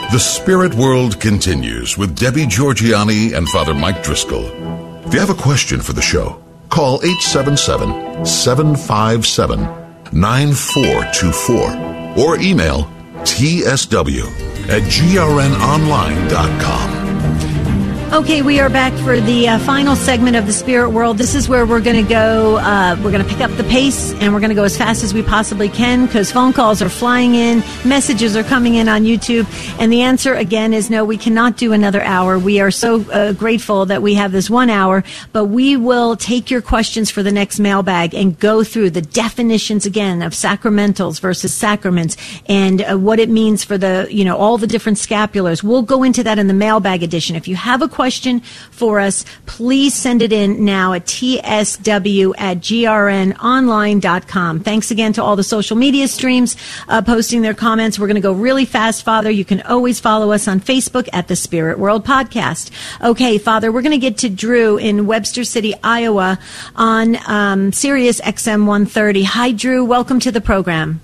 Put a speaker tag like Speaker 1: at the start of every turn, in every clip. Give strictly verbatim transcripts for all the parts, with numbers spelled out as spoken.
Speaker 1: The Spirit World continues with Debbie Georgianni and Father Mike Driscoll. If you have a question for the show, call eight seven seven, seven five seven, nine four two four or email t s w at g r n online dot com.
Speaker 2: Okay, we are back for the uh, final segment of the Spirit World. This is where we're going to go, uh, we're going to pick up the pace, and we're going to go as fast as we possibly can, because phone calls are flying in, messages are coming in on YouTube, and the answer, again, is no, we cannot do another hour. We are so uh, grateful that we have this one hour, but we will take your questions for the next mailbag and go through the definitions, again, of sacramentals versus sacraments, and uh, what it means for the, you know, all the different scapulars. We'll go into that in the mailbag edition. If you have a question for us, please send it in now at t s w at g r n online dot com. Thanks again to all the social media streams uh, posting their comments. We're going to go really fast, Father. You can always follow us on Facebook at the Spirit World Podcast. Okay, Father, we're going to get to Drew in Webster City, Iowa on um, Sirius X M one thirty. Hi, Drew. Welcome to the program.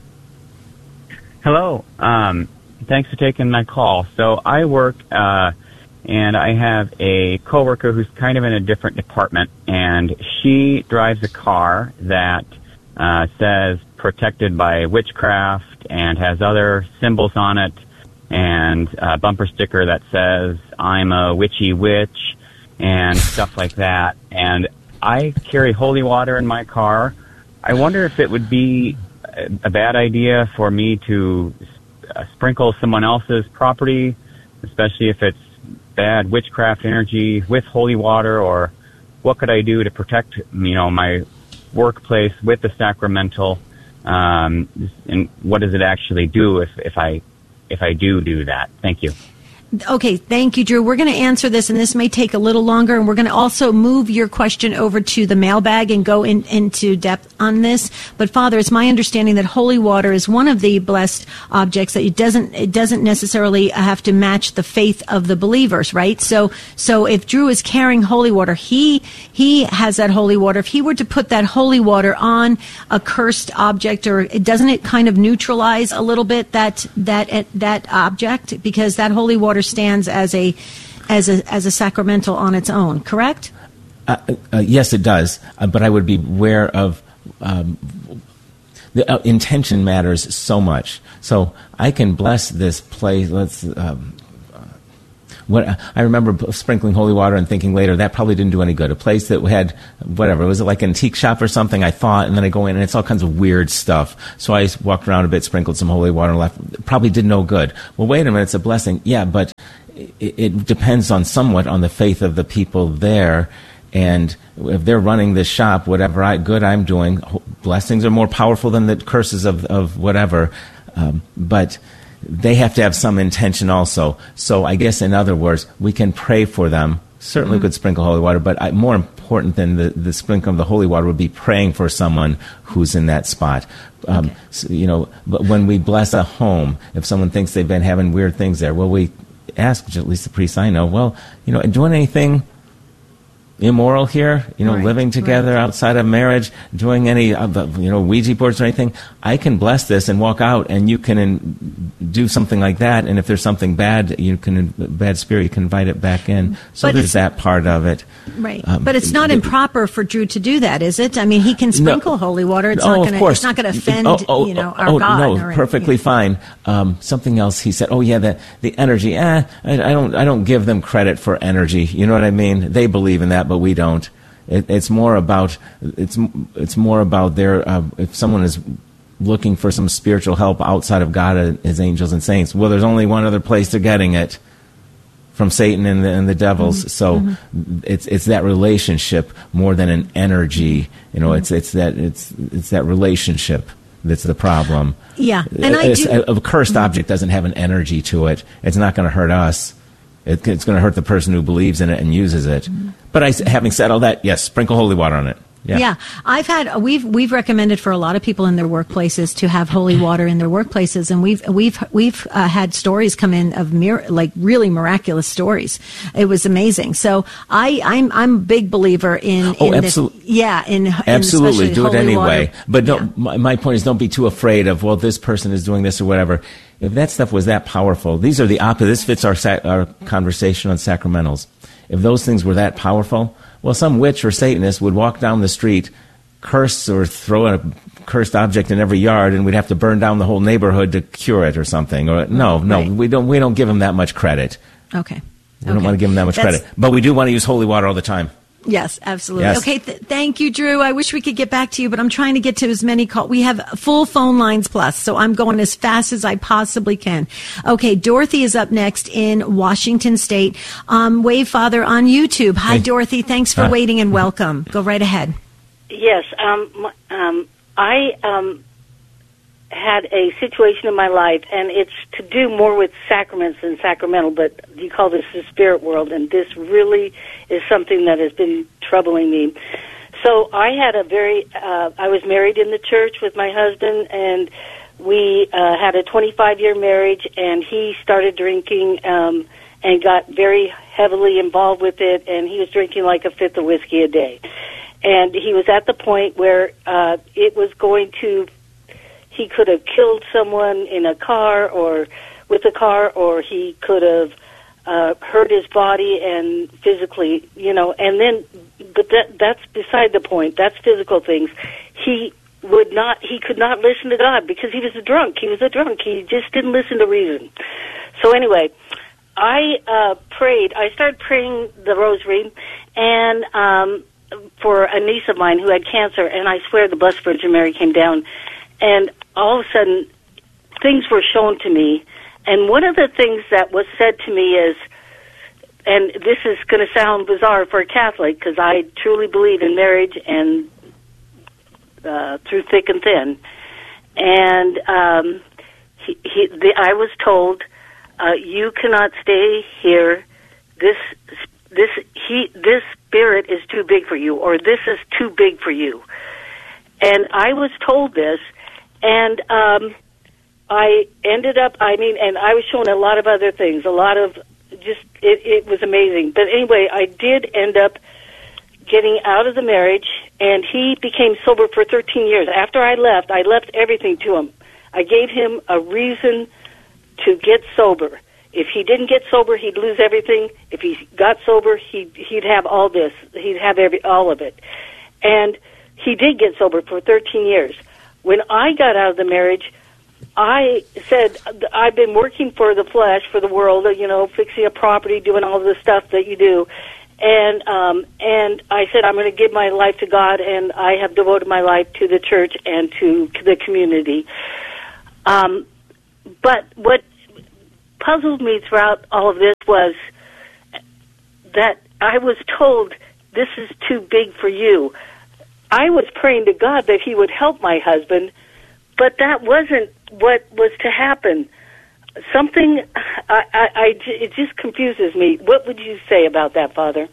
Speaker 3: Hello. Um, thanks for taking my call. So I work... Uh, And I have a coworker who's kind of in a different department, and she drives a car that uh, says protected by witchcraft and has other symbols on it, and a bumper sticker that says I'm a witchy witch and stuff like that. And I carry holy water in my car. I wonder if it would be a bad idea for me to uh, sprinkle someone else's property, especially if it's bad witchcraft energy, with holy water, or what could I do to protect, you know, my workplace with the sacramental, um, and what does it actually do if, if I if I do do that? Thank you.
Speaker 2: Okay, thank you, Drew. We're going to answer this, and this may take a little longer, and we're going to also move your question over to the mailbag and go in, into depth on this. But, Father, it's my understanding that holy water is one of the blessed objects that it doesn't it doesn't necessarily have to match the faith of the believers, right? So, so if Drew is carrying holy water, he he has that holy water. If he were to put that holy water on a cursed object, or doesn't it kind of neutralize a little bit that that that object, because that holy water stands as a as a as a sacramental on its own, correct?
Speaker 4: Uh, uh, yes, it does. Uh, but I would be aware of um, the uh, intention matters so much. So I can bless this place. Let's. Um, What I remember sprinkling holy water and thinking later that probably didn't do any good. A place that had whatever, was it like an antique shop or something? I thought, and then I go in and it's all kinds of weird stuff. So I walked around a bit, sprinkled some holy water, and left. Probably did no good. Well, wait a minute, it's a blessing, yeah, but it, it depends on somewhat on the faith of the people there. And if they're running this shop, whatever I, good I'm doing, blessings are more powerful than the curses of of whatever. Um, but they have to have some intention also. So I guess, in other words, we can pray for them. Certainly mm-hmm. could sprinkle holy water, but I, more important than the, the sprinkling of the holy water would be praying for someone who's in that spot. Um, okay. so, you know, but when we bless a home, if someone thinks they've been having weird things there, well, we ask, at least the priests I know, well, you know, doing anything immoral here, you know, right, living together right. outside of marriage, doing any, you know, Ouija boards or anything, I can bless this and walk out, and you can in, do something like that. And if there's something bad, you can, bad spirit, you can invite it back in. So but there's that part of it.
Speaker 2: Right. Um, but it's not improper for Drew to do that, is it? I mean, he can sprinkle no, holy water. It's
Speaker 4: oh,
Speaker 2: not going to, it's not going to offend, oh, oh, you know, our
Speaker 4: oh,
Speaker 2: God.
Speaker 4: No,
Speaker 2: or
Speaker 4: perfectly fine. Um, something else he said, oh yeah, the, the energy, eh, I, I don't, I don't give them credit for energy. You know what I mean? They believe in that, but we don't. It, it's more about it's it's more about their uh, if someone is looking for some spiritual help outside of God and His angels and saints. Well, there's only one other place they're getting it, from Satan and the, and the devils. Mm-hmm. So mm-hmm. it's it's that relationship more than an energy. You know, mm-hmm. it's it's that it's it's that relationship that's the problem.
Speaker 2: Yeah, and I do.
Speaker 4: A, a cursed object doesn't have an energy to it. It's not going to hurt us. It, it's going to hurt the person who believes in it and uses it. Mm-hmm. But I, having said all that, yes, sprinkle holy water on it. Yeah.
Speaker 2: yeah, I've had we've we've recommended for a lot of people in their workplaces to have holy water in their workplaces, and we've we've we've uh, had stories come in of mir- like really miraculous stories. It was amazing. So I I'm I'm a big believer in,
Speaker 4: oh
Speaker 2: in
Speaker 4: absolutely
Speaker 2: this, yeah in
Speaker 4: absolutely
Speaker 2: in
Speaker 4: do it anyway.
Speaker 2: Water.
Speaker 4: But don't,
Speaker 2: yeah.
Speaker 4: my, my point is don't be too afraid of well this person is doing this or whatever. If that stuff was that powerful, these are the opposite. This fits our sac- our conversation on sacramentals. If those things were that powerful, well, some witch or Satanist would walk down the street, curse or throw a cursed object in every yard, and we'd have to burn down the whole neighborhood to cure it or something. Or no, no,
Speaker 2: right.
Speaker 4: we don't. We don't give them that much credit.
Speaker 2: Okay,
Speaker 4: we don't okay. want to give them that much
Speaker 2: That's,
Speaker 4: credit, but we do want to use holy water all the time.
Speaker 2: Yes, absolutely.
Speaker 4: Yes.
Speaker 2: Okay, th- thank you, Drew. I wish we could get back to you, but I'm trying to get to as many calls. We have full phone lines plus, so I'm going as fast as I possibly can. Okay, Dorothy is up next in Washington State. Um, Wave Father on YouTube. Hi,
Speaker 4: hey.
Speaker 2: Dorothy. Thanks for
Speaker 4: Hi.
Speaker 2: waiting and welcome. Go right ahead.
Speaker 5: Yes, um, um, I um, had a situation in my life, and it's to do more with sacraments than sacramental, but you call this the spirit world, and this really is something that has been troubling me. So I had a very, uh, I was married in the church with my husband, and we uh, had a twenty-five-year marriage, and he started drinking um, and got very heavily involved with it, and he was drinking like a fifth of whiskey a day. And he was at the point where uh, it was going to, he could have killed someone in a car or with a car, or he could have uh, hurt his body and physically, you know, and then, but that that's beside the point. That's physical things. He would not, he could not listen to God because he was a drunk. He was a drunk. He just didn't listen to reason. So anyway, I uh, prayed. I started praying the rosary, and um, for a niece of mine who had cancer, and I swear the Blessed Virgin Mary came down, and all of a sudden things were shown to me, and one of the things that was said to me is, and this is going to sound bizarre for a Catholic because I truly believe in marriage and uh, through thick and thin, and um, he, he, the, I was told, uh, you cannot stay here, this this he this spirit is too big for you, or this is too big for you. And I was told this, and um, I ended up, I mean, and I was shown a lot of other things, a lot of just, it, it was amazing. But anyway, I did end up getting out of the marriage, and he became sober for thirteen years. After I left, I left everything to him. I gave him a reason to get sober. If he didn't get sober, he'd lose everything. If he got sober, he'd, he'd have all this. He'd have every all of it. And he did get sober for thirteen years. When I got out of the marriage, I said, I've been working for the flesh, for the world, you know, fixing a property, doing all the stuff that you do. And um, and I said, I'm going to give my life to God, and I have devoted my life to the church and to the community. Um, but what puzzled me throughout all of this was that I was told, this is too big for you. I was praying to God that he would help my husband, but that wasn't what was to happen. Something, I, I, I, it just confuses me. What would you say about that, Father?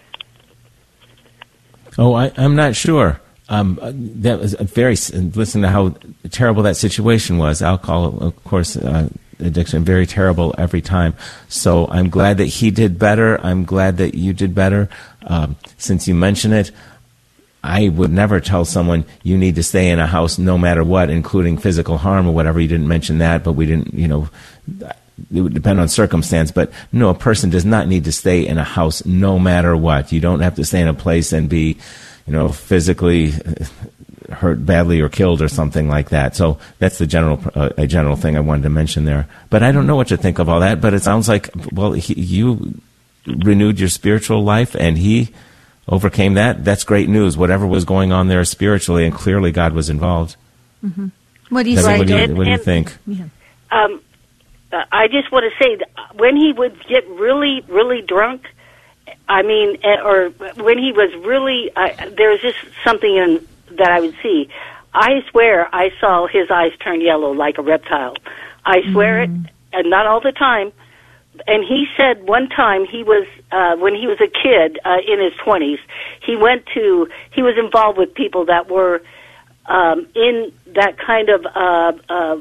Speaker 4: Oh, I, I'm not sure. Um, that was a very, listen to how terrible that situation was. Alcohol, of course, uh, addiction, very terrible every time. So I'm glad that he did better. I'm glad that you did better. Um, since you mention it, I would never tell someone you need to stay in a house no matter what, including physical harm or whatever. You didn't mention that, but we didn't, you know, it would depend on circumstance. But no, a person does not need to stay in a house no matter what. You don't have to stay in a place and be, you know, physically hurt badly or killed or something like that. So that's the general, uh, a general thing I wanted to mention there. But I don't know what to think of all that. But it sounds like, well, he, you renewed your spiritual life and he overcame that. That's great news. Whatever was going on there spiritually, and clearly God was involved.
Speaker 2: Mm-hmm. What do you
Speaker 4: Debbie,
Speaker 2: say?
Speaker 4: What do you,
Speaker 5: And,
Speaker 4: what do you
Speaker 5: and,
Speaker 4: think?
Speaker 2: Yeah.
Speaker 5: Um, uh, I just want to say that when he would get really, really drunk, I mean, uh, or when he was really, uh, there was just something in that I would see. I swear I saw his eyes turn yellow like a reptile. I swear mm. it, and not all the time, and he said one time he was, uh, when he was a kid, uh, in his twenties, he went to, he was involved with people that were, um, in that kind of, uh, uh,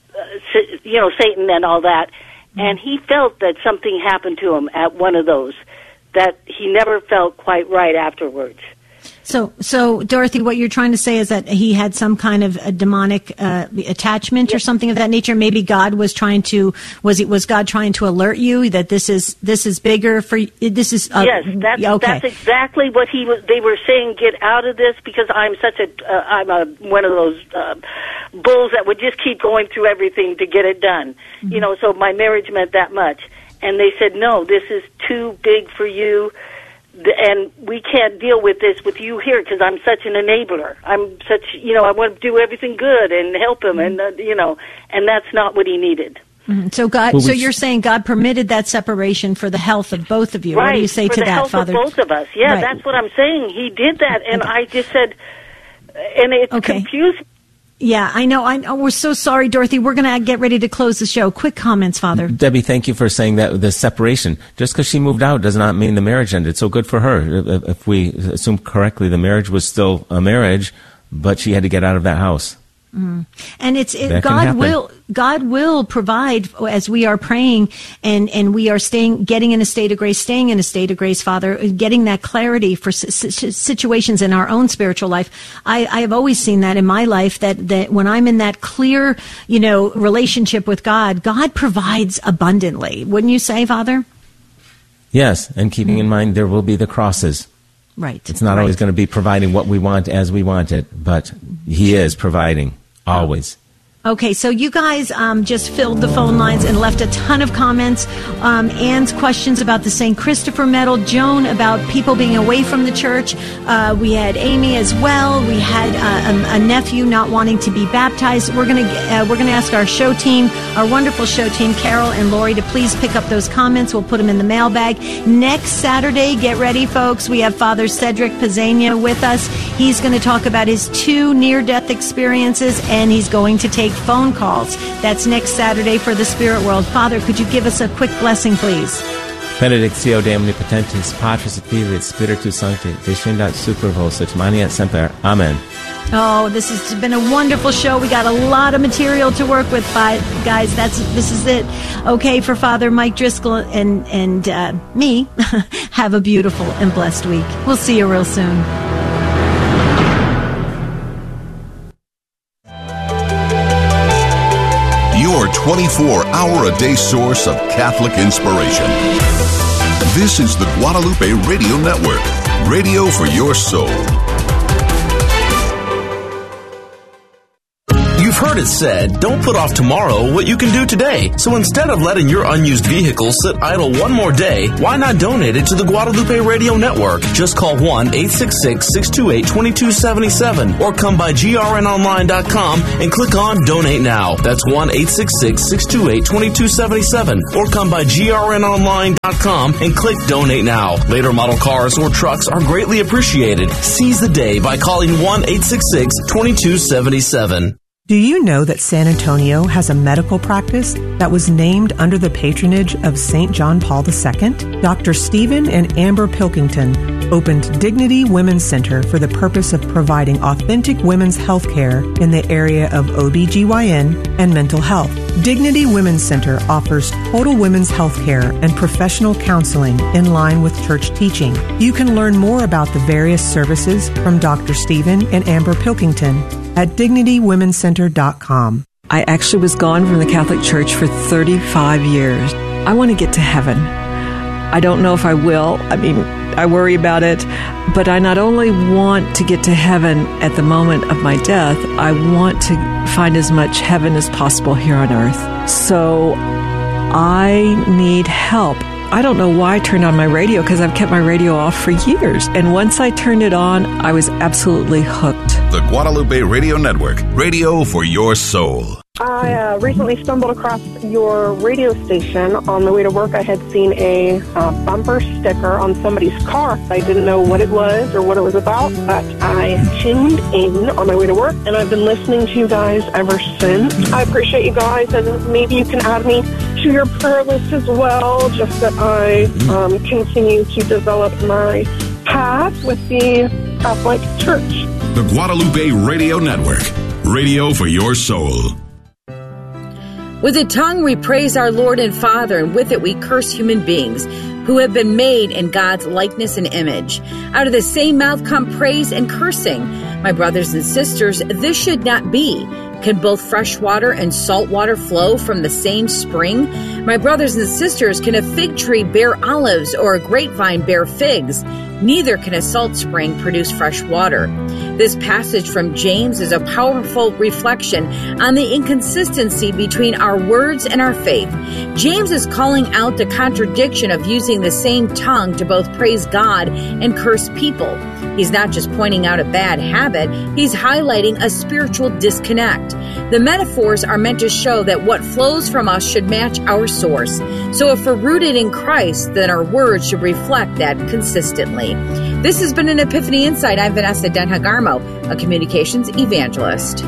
Speaker 5: you know, Satan and all that, and he felt that something happened to him at one of those, that he never felt quite right afterwards.
Speaker 2: So, so Dorothy, what you're trying to say is that he had some kind of a demonic uh, attachment, yes, or something of that nature. Maybe God was trying to was it was God trying to alert you that this is this is bigger for this is uh,
Speaker 5: yes, that's
Speaker 2: okay.
Speaker 5: that's exactly what he was. They were saying, get out of this, because I'm such a uh, I'm a one of those uh, bulls that would just keep going through everything to get it done. Mm-hmm. You know, so my marriage meant that much, and they said, no, this is too big for you. And we can't deal with this with you here because I'm such an enabler. I'm such, you know, I want to do everything good and help him, and uh, you know, and that's not what he needed.
Speaker 2: Mm-hmm. So God, well, so you're saying God permitted that separation for the health of both of you.
Speaker 5: Right,
Speaker 2: what do you say
Speaker 5: for
Speaker 2: to
Speaker 5: the
Speaker 2: that,
Speaker 5: health
Speaker 2: Father?
Speaker 5: Of both of us. Yeah,
Speaker 2: right.
Speaker 5: That's what I'm saying. He did that, and okay. I just said, and it
Speaker 2: okay.
Speaker 5: confused.
Speaker 2: Yeah, I know. I know. We're so sorry, Dorothy. We're going to get ready to close the show. Quick comments, Father.
Speaker 4: Debbie, thank you for saying that the separation. Just because she moved out does not mean the marriage ended. So good for her. If we assume correctly, the marriage was still a marriage, but she had to get out of that house.
Speaker 2: Mm. And it's it, God will God will provide as we are praying and, and we are staying, getting in a state of grace, staying in a state of grace, Father, getting that clarity for s- situations in our own spiritual life. I, I have always seen that in my life, that, that when I'm in that clear, you know, relationship with God, God provides abundantly. Wouldn't you say, Father?
Speaker 4: Yes, and keeping mm. in mind there will be the crosses.
Speaker 2: Right.
Speaker 4: It's not
Speaker 2: right.
Speaker 4: always going to be providing what we want as we want it, but He is providing, always.
Speaker 2: Okay, so you guys um, just filled the phone lines and left a ton of comments. Um, Anne's questions about the Saint Christopher medal. Joan about people being away from the church. Uh, we had Amy as well. We had uh, a, a nephew not wanting to be baptized. We're gonna uh, we're gonna ask our show team, our wonderful show team, Carol and Lori, to please pick up those comments. We'll put them in the mailbag next Saturday. Get ready, folks. We have Father Cedric Pizzania with us. He's going to talk about his two near-death experiences, and he's going to take phone calls. That's next Saturday for the Spirit World. Father, could you give us a quick blessing, please?
Speaker 4: Benedictio de omnipotentis, Patris et Filii et Spiritus Sancti, descendat super vos et maneat semper. Amen.
Speaker 2: Oh, this has been a wonderful show. We got a lot of material to work with, guys. That's this is it. Okay, for Father Mike Driscoll and and uh, me, have a beautiful and blessed week. We'll see you real soon.
Speaker 1: Your twenty-four hour a day source of Catholic inspiration. This is the Guadalupe Radio Network, radio for your soul.
Speaker 6: You've heard it said, don't put off tomorrow what you can do today. So instead of letting your unused vehicle sit idle one more day, why not donate it to the Guadalupe Radio Network? Just call one eight six six, six two eight, two two seven seven or come by G R N online dot com and click on Donate Now. That's one eight six six, six two eight, two two seven seven or come by G R N online dot com and click Donate Now. Later model cars or trucks are greatly appreciated. Seize the day by calling one eight six six, two two seven seven.
Speaker 7: Do you know that San Antonio has a medical practice that was named under the patronage of Saint John Paul the Second? Doctor Stephen and Amber Pilkington opened Dignity Women's Center for the purpose of providing authentic women's health care in the area of O B G Y N and mental health. Dignity Women's Center offers total women's health care and professional counseling in line with church teaching. You can learn more about the various services from Doctor Stephen and Amber Pilkington at dignity women's center dot com.
Speaker 8: I actually was gone from the Catholic Church for thirty-five years. I want to get to heaven. I don't know if I will. I mean, I worry about it. But I not only want to get to heaven at the moment of my death, I want to find as much heaven as possible here on earth. So I need help. I don't know why I turned on my radio, because I've kept my radio off for years. And once I turned it on, I was absolutely hooked.
Speaker 1: The Guadalupe Radio Network, radio for your soul.
Speaker 9: I uh, recently stumbled across your radio station. On the way to work, I had seen a uh, bumper sticker on somebody's car. I didn't know what it was or what it was about, but I tuned in on my way to work, and I've been listening to you guys ever since. I appreciate you guys, and maybe you can add me to your prayer list as well, just that I um, continue to develop my path with the Catholic Church.
Speaker 1: The Guadalupe Radio Network, radio for your soul.
Speaker 10: With a tongue we praise our Lord and Father, and with it we curse human beings who have been made in God's likeness and image. Out of the same mouth come praise and cursing. My brothers and sisters, this should not be. Can both fresh water and salt water flow from the same spring? My brothers and sisters, can a fig tree bear olives or a grapevine bear figs? Neither can a salt spring produce fresh water. This passage from James is a powerful reflection on the inconsistency between our words and our faith. James is calling out the contradiction of using the same tongue to both praise God and curse people. He's not just pointing out a bad habit, he's highlighting a spiritual disconnect. The metaphors are meant to show that what flows from us should match our source. So if we're rooted in Christ, then our words should reflect that consistently. This has been an Epiphany Insight. I'm Vanessa Denhagarmo, a communications evangelist.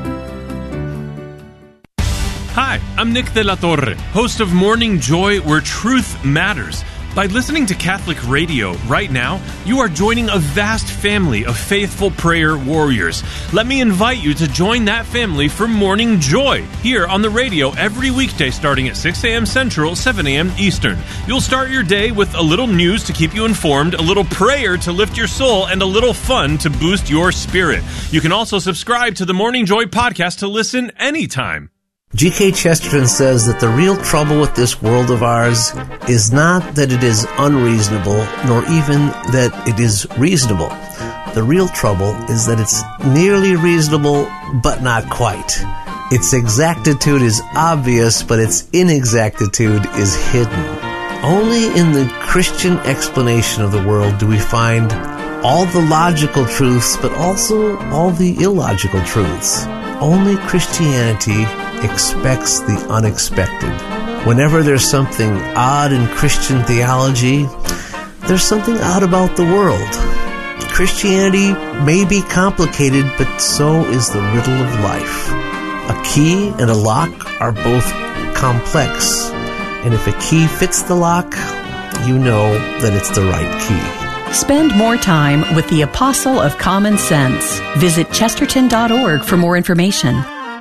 Speaker 11: Hi, I'm Nick De La Torre, host of Morning Joy, where truth matters. By listening to Catholic radio right now, you are joining a vast family of faithful prayer warriors. Let me invite you to join that family for Morning Joy here on the radio every weekday starting at six a.m. Central, seven a.m. Eastern. You'll start your day with a little news to keep you informed, a little prayer to lift your soul, and a little fun to boost your spirit. You can also subscribe to the Morning Joy podcast to listen anytime.
Speaker 12: G K Chesterton says that the real trouble with this world of ours is not that it is unreasonable, nor even that it is reasonable. The real trouble is that it's nearly reasonable, but not quite. Its exactitude is obvious, but its inexactitude is hidden. Only in the Christian explanation of the world do we find all the logical truths, but also all the illogical truths. Only Christianity expects the unexpected. Whenever there's something odd in Christian theology, there's something odd about the world. Christianity may be complicated, but so is the riddle of life. A key and a lock are both complex, and if a key fits the lock, you know that it's the right key.
Speaker 13: Spend more time with the Apostle of Common Sense. Visit Chesterton dot org for more information.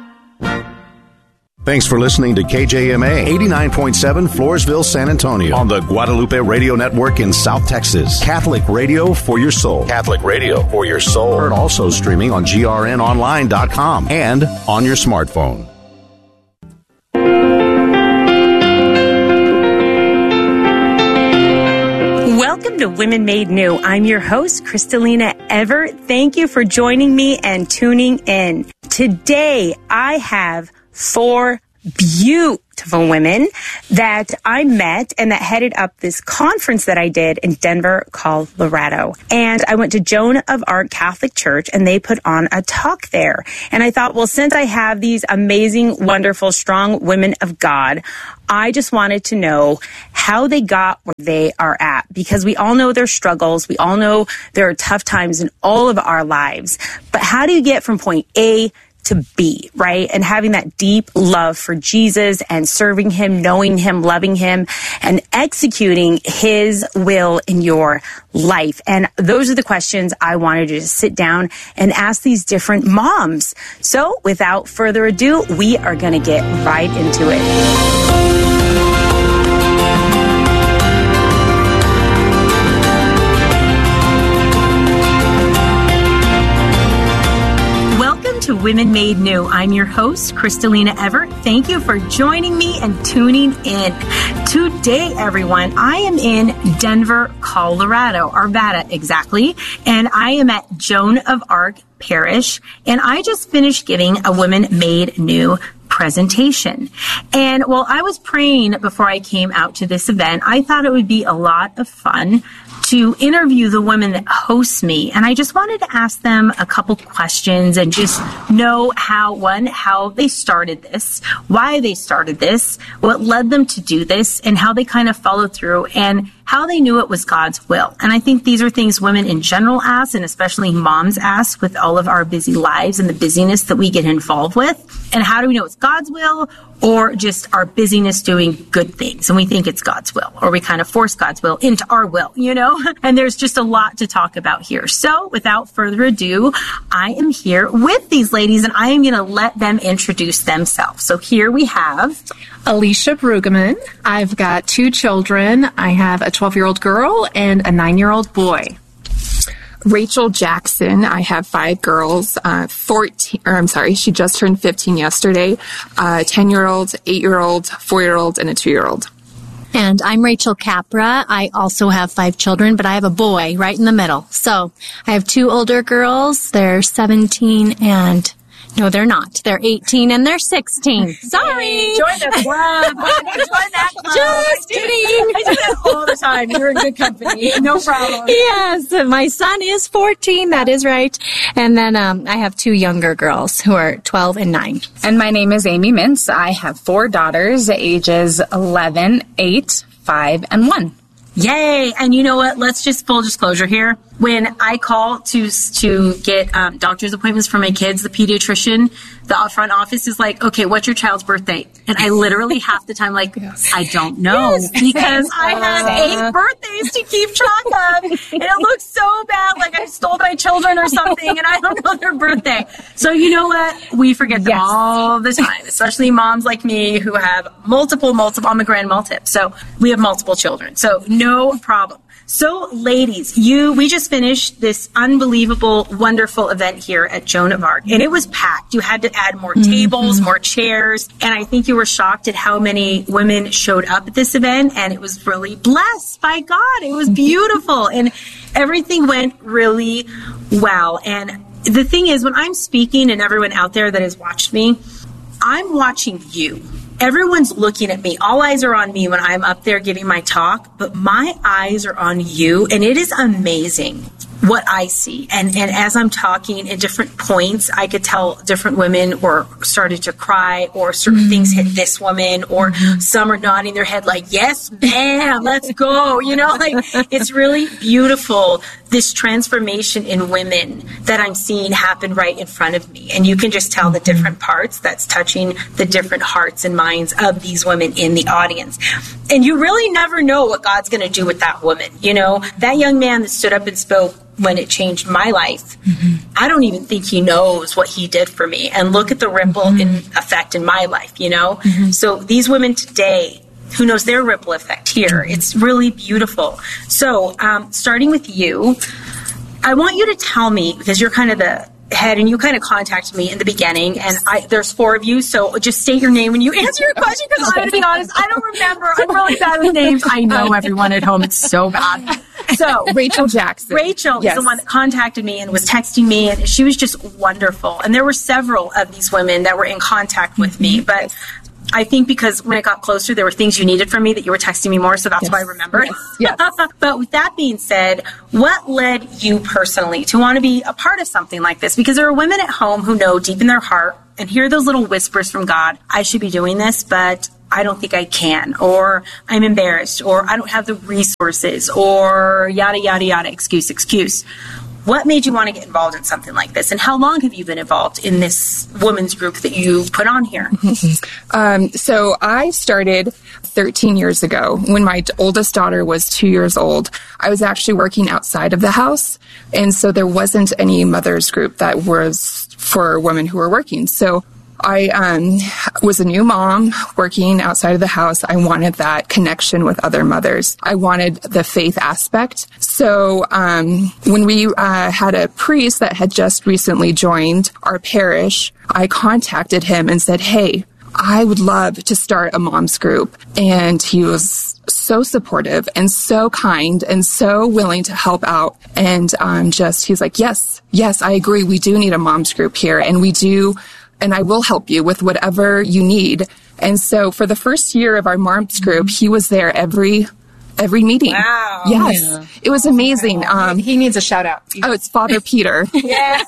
Speaker 14: Thanks for listening to K J M A eighty-nine point seven Floresville, San Antonio on the Guadalupe Radio Network in South Texas. Catholic radio for your soul. Catholic radio for your soul. Heard also streaming on G R N online dot com and on your smartphone.
Speaker 15: Welcome to Women Made New. I'm your host, Kristalina Everett. Thank you for joining me and tuning in. Today, I have four beautiful women that I met and that headed up this conference that I did in Denver, Colorado. And I went to Joan of Arc Catholic Church and they put on a talk there. And I thought, well, since I have these amazing, wonderful, strong women of God, I just wanted to know how they got where they are at, because we all know their struggles. We all know there are tough times in all of our lives. But how do you get from point A to be, right? And having that deep love for Jesus and serving him, knowing him, loving him, and executing his will in your life. And those are the questions I wanted to just sit down and ask these different moms. So without further ado, we are going to get right into it. To Women Made New. I'm your host, Kristalina Everett. Thank you for joining me and tuning in. Today, everyone, I am in Denver, Colorado, Arvada exactly, and I am at Joan of Arc Parish, and I just finished giving a Women Made New presentation. And while I was praying before I came out to this event, I thought it would be a lot of fun to interview the women that host me. And I just wanted to ask them a couple questions and just know how, one, how they started this, why they started this, what led them to do this, and how they kind of followed through, and how they knew it was God's will. And I think these are things women in general ask, and especially moms ask with all of our busy lives and the busyness that we get involved with. And how do we know it's God's will or just our busyness doing good things? And we think it's God's will, or we kind of force God's will into our will, you know? And there's just a lot to talk about here. So without further ado, I am here with these ladies and I am going to let them introduce themselves. So here we have
Speaker 16: Alicia Brueggemann. I've got two children. I have a twelve-year-old girl and a nine-year-old boy. Rachel Jackson. I have five girls, uh, fourteen, or I'm sorry, she just turned fifteen yesterday, uh, ten-year-old, eight-year-old, four-year-old, and a two-year-old.
Speaker 17: And I'm Rachel Capra. I also have five children, but I have a boy right in the middle. So I have two older girls. They're seventeen and... No, they're not. They're eighteen and they're sixteen. Sorry.
Speaker 15: Join the club. Join that club.
Speaker 17: Just kidding.
Speaker 15: I do that all the time. You're in good company. No problem.
Speaker 17: Yes. My son is fourteen. That is right. And then um, I have two younger girls who are twelve and nine.
Speaker 18: And my name is Amy Mintz. I have four daughters, ages eleven, eight, five, and one.
Speaker 15: Yay. And you know what? Let's just full disclosure here. When I call to to get um, doctor's appointments for my kids, the pediatrician, the front office is like, okay, what's your child's birthday? And I literally half the time like, yes. I don't know yes. because I have eight birthdays to keep track of. And it looks so bad, like I stole my children or something and I don't know their birthday. So you know what? We forget them yes. all the time, especially moms like me who have multiple, multiple, I'm a grand multip. So we have multiple children. So no problem. So, ladies, you we just finished this unbelievable, wonderful event here at Joan of Arc, and it was packed. You had to add more tables, mm-hmm. more chairs, and I think you were shocked at how many women showed up at this event, and it was really blessed by God. It was beautiful, and everything went really well. And the thing is, when I'm speaking, and everyone out there that has watched me, I'm watching you. Everyone's looking at me. All eyes are on me when I'm up there giving my talk, but my eyes are on you, and it is amazing what I see. And and as I'm talking at different points, I could tell different women were started to cry, or certain mm-hmm. things hit this woman, or mm-hmm. some are nodding their head like, yes, ma'am, let's go. You know, like it's really beautiful, this transformation in women that I'm seeing happen right in front of me. And you can just tell the different parts that's touching the different hearts and minds of these women in the audience. And you really never know what God's going to do with that woman. You know, that young man that stood up and spoke when it changed my life, mm-hmm. I don't even think he knows what he did for me. And look at the ripple mm-hmm. in effect in my life, you know? Mm-hmm. So these women today, who knows their ripple effect here? It's really beautiful. So um, starting with you, I want you to tell me, because you're kind of the head and you kind of contacted me in the beginning, and I, there's four of you, so just state your name when you answer your question, because I'm going to be honest, I don't remember. I'm really bad with names. I know everyone at home. It's so bad. So
Speaker 16: Rachel Jackson.
Speaker 15: Rachel yes. is the one that contacted me and was texting me, and she was just wonderful. And there were several of these women that were in contact with me, but I think because when it got closer, there were things you needed from me that you were texting me more, so that's yes. why I remembered.
Speaker 16: Yes. Yes.
Speaker 15: But with that being said, what led you personally to want to be a part of something like this? Because there are women at home who know deep in their heart and hear those little whispers from God, I should be doing this, but I don't think I can, or I'm embarrassed, or I don't have the resources, or yada, yada, yada, excuse, excuse. What made you want to get involved in something like this? And how long have you been involved in this women's group that you put on here?
Speaker 16: um, so I started thirteen years ago when my oldest daughter was two years old. I was actually working outside of the house. And so there wasn't any mother's group that was for women who were working. So I um, was a new mom working outside of the house. I wanted that connection with other mothers. I wanted the faith aspect. So um, when we uh, had a priest that had just recently joined our parish, I contacted him and said, hey, I would love to start a mom's group. And he was so supportive and so kind and so willing to help out. And um, just, he's like, yes, yes, I agree. We do need a mom's group here. And we do, and I will help you with whatever you need. And so for the first year of our mom's group, he was there every every meeting.
Speaker 15: Wow.
Speaker 16: Yes.
Speaker 15: Yeah.
Speaker 16: It was amazing. Um, he needs a shout out. Oh, it's Father Peter.
Speaker 15: Yes.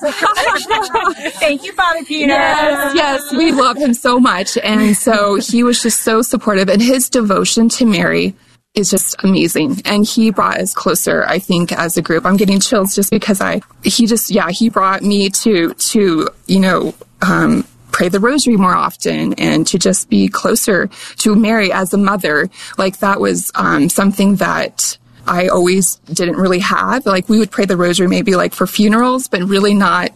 Speaker 15: Thank you, Father Peter.
Speaker 16: Yes, yes. We love him so much. And so he was just so supportive, and his devotion to Mary is just amazing. And he brought us closer, I think, as a group. I'm getting chills just because I, he just, yeah, he brought me to, to, you know, um, pray the rosary more often and to just be closer to Mary as a mother. Like that was, um, something that I always didn't really have. Like we would pray the rosary maybe like for funerals, but really not,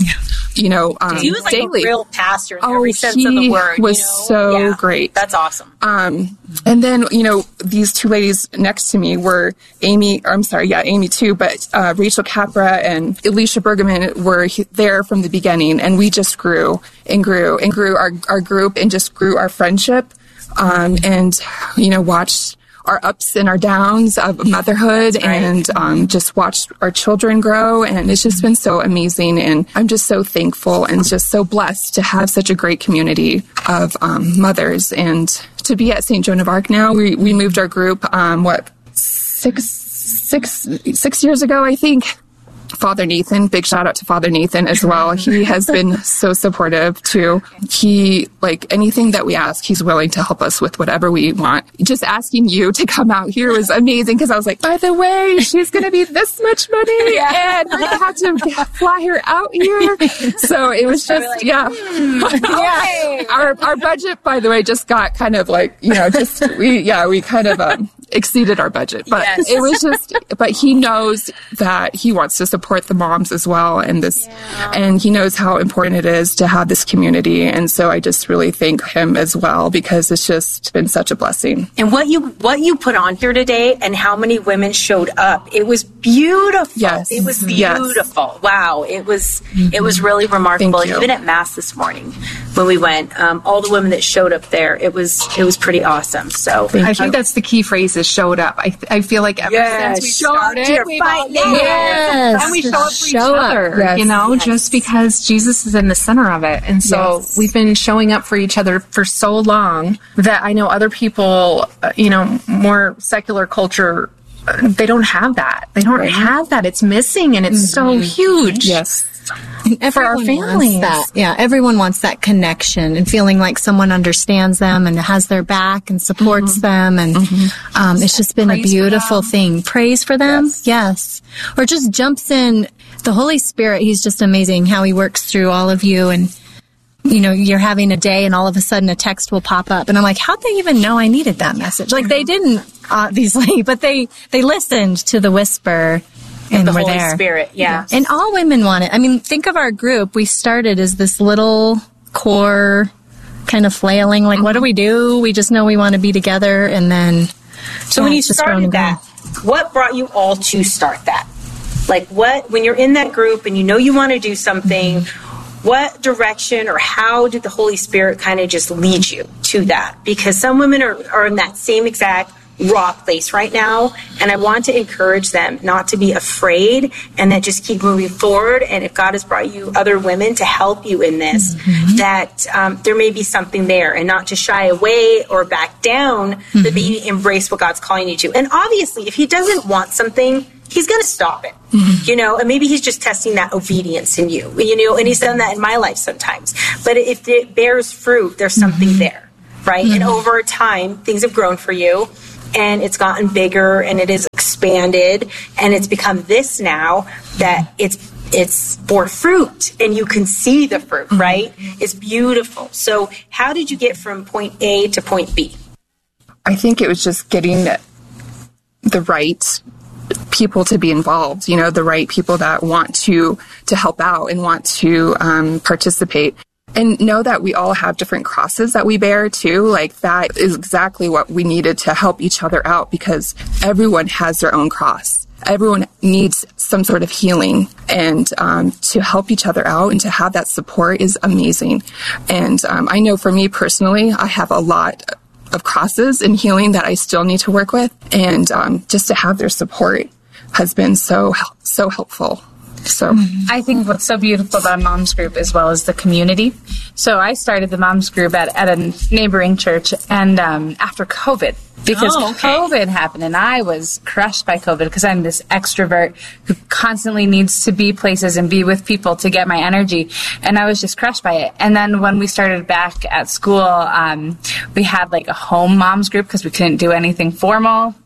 Speaker 16: you know, um,
Speaker 19: he was like
Speaker 16: daily.
Speaker 19: a real pastor in
Speaker 16: oh,
Speaker 19: every sense of the word.
Speaker 16: He was
Speaker 19: you know?
Speaker 16: so
Speaker 19: yeah,
Speaker 16: great.
Speaker 19: That's awesome.
Speaker 16: Um, and then, you know, these two ladies next to me were Amy, or I'm sorry, yeah, Amy too, but uh, Rachel Capra and Alicia Bergman were he- there from the beginning, and we just grew and grew and grew our, our group and just grew our friendship, um, and, you know, watched our ups and our downs of motherhood right. and um, just watched our children grow. And it's just been so amazing. And I'm just so thankful and just so blessed to have such a great community of um, mothers. And to be at Saint Joan of Arc now, we, we moved our group, um, what, six, six, six years ago, I think. Father Nathan, big shout out to Father Nathan as well. He has been so supportive too. He, like anything that we ask, he's willing to help us with whatever we want. Just asking you to come out here was amazing because I was like, by the way, she's going to be this much money and we're going to have to fly her out here. So it was just, like, yeah. Hmm, yeah. Our, our budget, by the way, just got kind of like, you know, just, we, yeah, we kind of, um, exceeded our budget, but yes. It was just, but he knows that he wants to support the moms as well. And this, yeah. and he knows how important it is to have this community. And so I just really thank him as well, because it's just been such a blessing.
Speaker 19: And what you, what you put on here today and how many women showed up, it was beautiful.
Speaker 16: Yes.
Speaker 19: It was beautiful. Yes. Wow. It was, mm-hmm. it was really remarkable. Even at Mass this morning when we went, um, all the women that showed up there, it was, it was pretty awesome. So
Speaker 20: thank I you. think that's the key phrase is showed up. I, I feel like ever yes. since we
Speaker 19: show
Speaker 20: started,
Speaker 19: we've all, yes.
Speaker 20: and we show up for each
Speaker 2: show
Speaker 20: other,
Speaker 2: yes.
Speaker 20: you know,
Speaker 2: yes.
Speaker 20: just because Jesus is in the center of it. And so yes. we've been showing up for each other for so long that I know other people, uh, you know, more secular culture, uh, they don't have that. They don't right. have that. It's missing, and it's mm-hmm. so huge.
Speaker 16: Yes.
Speaker 20: For our families.
Speaker 2: That. Yeah, everyone wants that connection and feeling like someone understands them and has their back and supports mm-hmm. them. And mm-hmm. um, it's just been Praise a beautiful thing. Praise for them? Yes. yes. Or just jumps in. The Holy Spirit, He's just amazing how He works through all of you. And, you know, you're having a day and all of a sudden a text will pop up. And I'm like, how'd they even know I needed that message? Like, they didn't, obviously, but they, they listened to the whisper. And
Speaker 19: the
Speaker 2: we're
Speaker 19: Holy
Speaker 2: there.
Speaker 19: Spirit, yeah.
Speaker 2: And all women want it. I mean, think of our group. We started as this little core kind of flailing, like, mm-hmm. what do we do? We just know we want to be together. And then.
Speaker 19: So
Speaker 2: yeah,
Speaker 19: when you started that, what brought you all to start that? Like, what, when you're in that group and you know you want to do something, mm-hmm. what direction or how did the Holy Spirit kind of just lead you to that? Because some women are, are in that same exact raw place right now, and I want to encourage them not to be afraid and that just keep moving forward. And if God has brought you other women to help you in this, mm-hmm. that um, there may be something there, and not to shy away or back down, mm-hmm. but maybe embrace what God's calling you to. And obviously, if He doesn't want something, He's going to stop it, mm-hmm. you know, and maybe He's just testing that obedience in you, you know, and He's done that in my life sometimes. But if it bears fruit, there's something mm-hmm. there, right? Mm-hmm. And over time, things have grown for you. And it's gotten bigger, and it is expanded, and it's become this now that it's it's bore fruit, and you can see the fruit, right? It's beautiful. So how did you get from point A to point B?
Speaker 16: I think it was just getting the right people to be involved, you know, the right people that want to to help out and want to um, participate. And know that we all have different crosses that we bear too. Like, that is exactly what we needed to help each other out, because everyone has their own cross. Everyone needs some sort of healing, and um, to help each other out and to have that support is amazing. And um, I know for me personally, I have a lot of crosses and healing that I still need to work with. And um, just to have their support has been so, so helpful. So
Speaker 18: I think what's so beautiful about a mom's group as well as the community. So I started the mom's group at, at a neighboring church, and um, after COVID, because oh, okay. COVID happened, and I was crushed by COVID because I'm this extrovert who constantly needs to be places and be with people to get my energy, and I was just crushed by it. And then when we started back at school, um, we had like a home moms group because we couldn't do anything formal.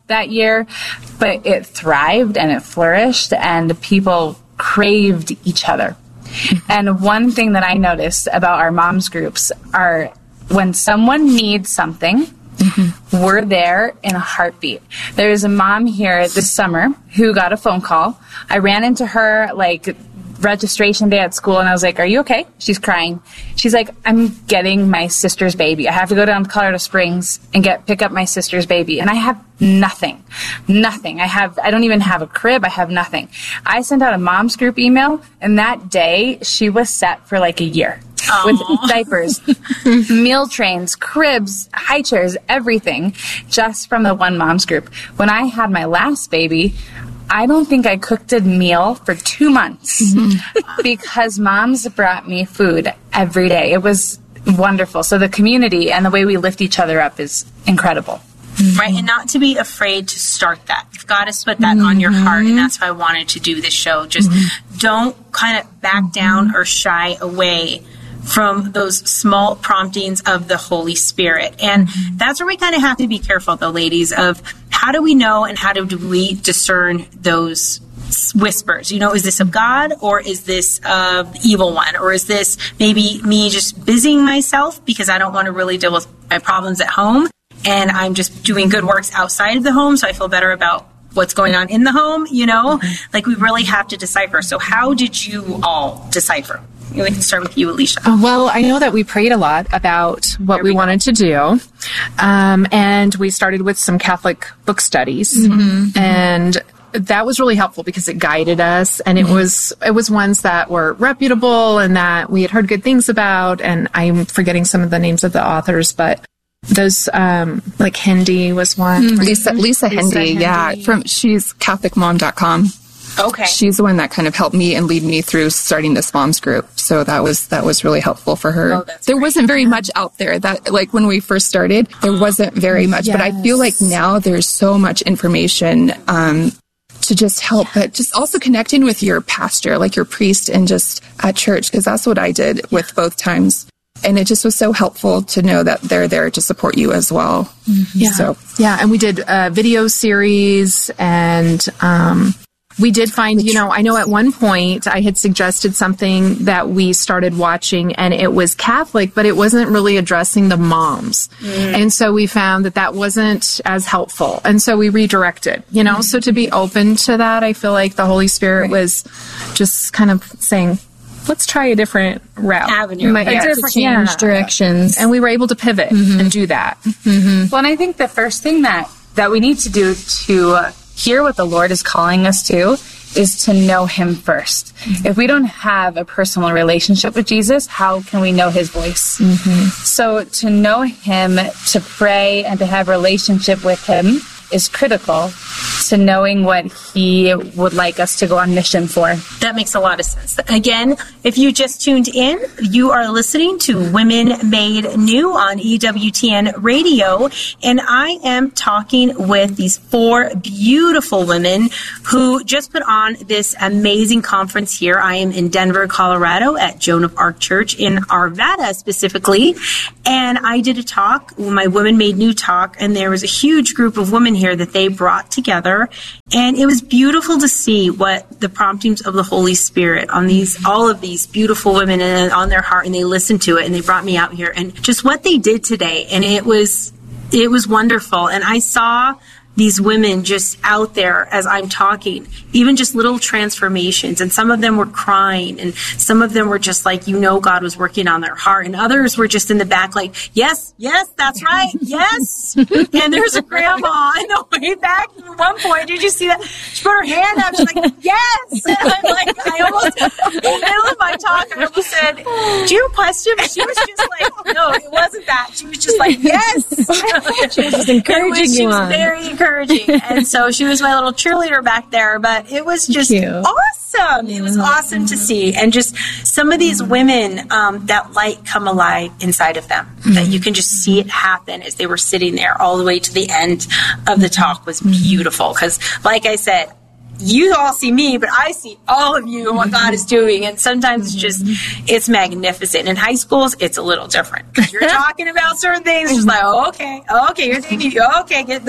Speaker 18: that year, but it thrived and it flourished, and people craved each other. And one thing that I noticed about our moms groups are when someone needs something, mm-hmm. we're there in a heartbeat. There's a mom here this summer who got a phone call. I ran into her like registration day at school, and I was like, "Are you okay?" She's crying. She's like, "I'm getting my sister's baby. I have to go down to Colorado Springs and get pick up my sister's baby, and I have nothing, nothing. I have, I don't even have a crib. I have nothing." I sent out a mom's group email, and that day she was set for like a year. Aww. With diapers, meal trains, cribs, high chairs, everything, just from the one mom's group. When I had my last baby, I don't think I cooked a meal for two months mm-hmm. because moms brought me food every day. It was wonderful. So the community and the way we lift each other up is incredible.
Speaker 21: Mm-hmm. Right, and not to be afraid to start that. If God has put that mm-hmm. on your heart, and that's why I wanted to do this show. Just mm-hmm. don't kind of back down or shy away from those small promptings of the Holy Spirit. And mm-hmm. that's where we kind of have to be careful, though, ladies, of how do we know and how do we discern those whispers? You know, is this of God, or is this of the evil one? Or is this maybe me just busying myself because I don't want to really deal with my problems at home, and I'm just doing good works outside of the home so I feel better about what's going on in the home, you know? Mm-hmm. Like, we really have to decipher. So how did you all decipher? We can start with you, Alicia.
Speaker 20: Uh, well, I know that we prayed a lot about what we, we wanted to do. Um, and we started with some Catholic book studies. Mm-hmm. And that was really helpful because it guided us. And it mm-hmm. was it was ones that were reputable and that we had heard good things about. And I'm forgetting some of the names of the authors, but those, um, like Hendy was one.
Speaker 16: Mm-hmm. Lisa, Lisa, Lisa Hendy, Hendy, yeah. From, she's Catholic Mom dot com.
Speaker 21: Okay.
Speaker 16: She's the one that kind of helped me and lead me through starting this moms group. So that was that was really helpful for her.
Speaker 21: Oh, that's
Speaker 16: there
Speaker 21: great.
Speaker 16: wasn't very much out there that, like, when we first started, there wasn't very much. Yes. But I feel like now there's so much information um, to just help, but just also connecting with your pastor, like your priest, and just at church, because that's what I did yeah. with both times. And it just was so helpful to know that they're there to support you as well.
Speaker 20: Mm-hmm. Yeah.
Speaker 16: So
Speaker 20: yeah, and we did a video series, and um, we did find, you know, I know at one point I had suggested something that we started watching, and it was Catholic, but it wasn't really addressing the moms. Mm. And so we found that that wasn't as helpful. And so we redirected, you know, mm. so to be open to that, I feel like the Holy Spirit right. was just kind of saying, let's try a different route.
Speaker 21: Avenue.
Speaker 20: Might
Speaker 21: yeah.
Speaker 20: have to change yeah. directions. And we were able to pivot mm-hmm. and do that.
Speaker 18: Mm-hmm. Well, and I think the first thing that, that we need to do to uh, hear what the Lord is calling us to is to know Him first. Mm-hmm. If we don't have a personal relationship with Jesus, how can we know His voice? Mm-hmm. So to know Him, to pray, and to have a relationship with Him is critical to knowing what He would like us to go on mission for.
Speaker 21: That makes a lot of sense. Again, if you just tuned in, you are listening to Women Made New on E W T N Radio, and I am talking with these four beautiful women who just put on this amazing conference here. I am in Denver, Colorado at Joan of Arc Church in Arvada specifically, and I did a talk, my Women Made New talk, and there was a huge group of women here that they brought together, and it was beautiful to see what the promptings of the Holy Spirit on these, all of these beautiful women, and on their heart, and they listened to it, and they brought me out here, and just what they did today, and it was, it was wonderful, and I saw these women just out there as I'm talking, even just little transformations. And some of them were crying, and some of them were just like, you know, God was working on their heart. And others were just in the back like, yes, yes, that's right, yes. And there's a grandma in the way back at one point. Did you see that? She put her hand up. She's like, yes. And I'm like, I almost, in the middle of my talk, I almost said, do you have a question? But she was just like, no, it wasn't that. She was just like, yes.
Speaker 2: She was just encouraging
Speaker 21: you
Speaker 2: on.
Speaker 21: She was very encouraging. encouraging. And so she was my little cheerleader back there, but it was just
Speaker 2: Cute.
Speaker 21: awesome. It was awesome to see. And just some of these women, um, that light come alive inside of them, mm-hmm. that you can just see it happen as they were sitting there all the way to the end of the talk was beautiful. Because like I said, you all see me, but I see all of you and what God is doing. And sometimes it's just, it's magnificent. In high schools, it's a little different. You're talking about certain things. It's just like, oh, okay, okay, you're thinking, okay, get the,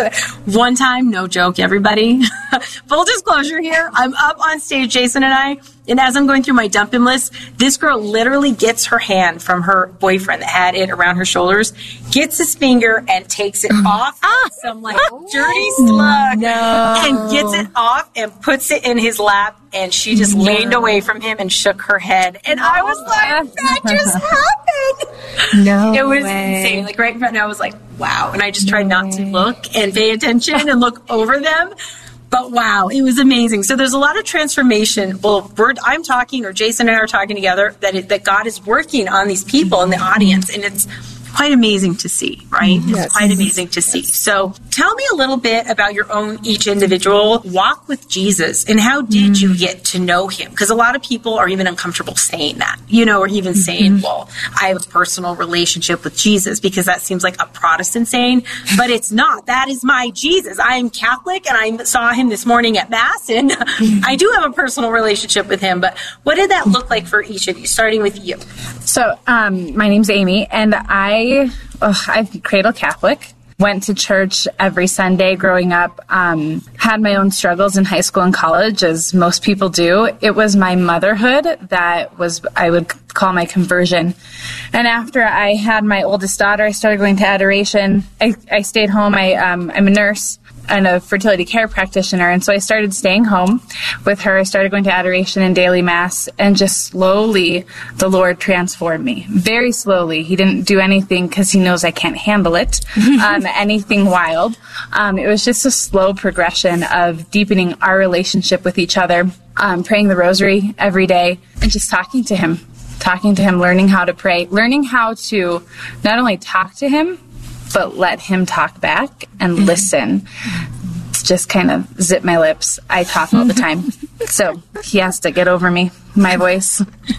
Speaker 21: one time, no joke, everybody. Full disclosure here, I'm up on stage, Jason and I, and as I'm going through my dump him list, this girl literally gets her hand from her boyfriend that had it around her shoulders, gets his finger and takes it off ah, some like dirty slug, no. and gets it off and puts it in his lap, and she just no. leaned away from him and shook her head. And I was like, that just happened.
Speaker 20: No
Speaker 21: It was
Speaker 20: way.
Speaker 21: insane. Like right in front, and I was like, wow. And I just tried no not way. to look and pay attention and look over them. But wow, it was amazing. So there's a lot of transformation. Well, we're, I'm talking, or Jason and I are talking together, that it, that God is working on these people in the audience, and it's quite amazing to see, right?
Speaker 20: Yes.
Speaker 21: It's quite amazing to see. So tell me a little bit about your own, each individual walk with Jesus, and how did mm. you get to know him? Because a lot of people are even uncomfortable saying that, you know, or even saying, mm-hmm. well, I have a personal relationship with Jesus, because that seems like a Protestant saying, but it's not. That is my Jesus. I am Catholic, and I saw him this morning at Mass, and mm-hmm. I do have a personal relationship with him. But what did that look like for each of you, starting with you?
Speaker 18: So um, my name's Amy, and I Oh, I'm cradle Catholic. Went to church every Sunday growing up. Um, had my own struggles in high school and college, as most people do. It was my motherhood that was, I would call my conversion. And after I had my oldest daughter, I started going to adoration. I, I stayed home. I, um, I'm a nurse and a fertility care practitioner. And so I started staying home with her. I started going to adoration and daily mass, and just slowly the Lord transformed me. Very slowly. He didn't do anything because he knows I can't handle it. um, anything wild. Um, it was just a slow progression of deepening our relationship with each other, um, praying the rosary every day, and just talking to him, talking to him, learning how to pray, learning how to not only talk to him, but let him talk back and mm-hmm. listen. Just kind of zip my lips. I talk all the time. So he has to get over me, my voice.